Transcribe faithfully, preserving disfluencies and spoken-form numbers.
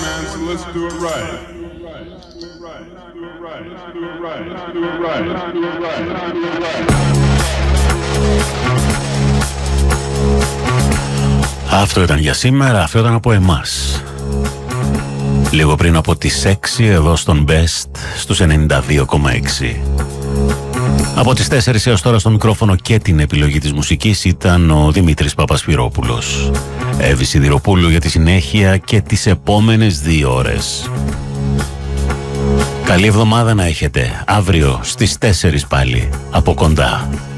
man, so let's do it right. Αυτό ήταν για σήμερα, αυτό ήταν από εμάς. Λίγο πριν από τις έξι εδώ στον Best στους ενενήντα δύο κόμμα έξι. Από τις τέσσερις έως τώρα στο μικρόφωνο και την επιλογή της μουσικής ήταν ο Δημήτρης Παπασπυρόπουλος. Εύη Σιδηροπούλου για τη συνέχεια και τις επόμενες δύο ώρες. Καλή εβδομάδα να έχετε. Αύριο στις τέσσερις πάλι από κοντά.